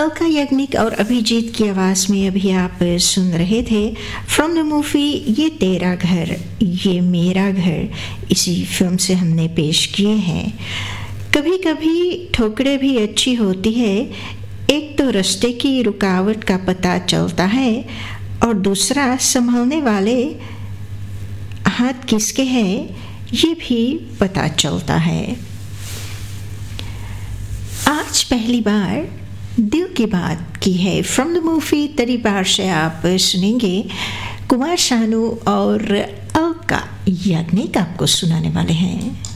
अलका याग्निक और अभिजीत की आवाज़ में अभी आप सुन रहे थे फ्रॉम द मूवी ये तेरा घर ये मेरा घर। इसी फिल्म से हमने पेश किए हैं। कभी कभी ठोकरें भी अच्छी होती है। एक तो रास्ते की रुकावट का पता चलता है और दूसरा संभलने वाले हाथ किसके हैं ये भी पता चलता है। आज पहली बार दिल की बात की है फ्रॉम द मूवी तेरी बार से आप सुनेंगे। कुमार शानू और अलका याग्निक आपको सुनाने वाले हैं।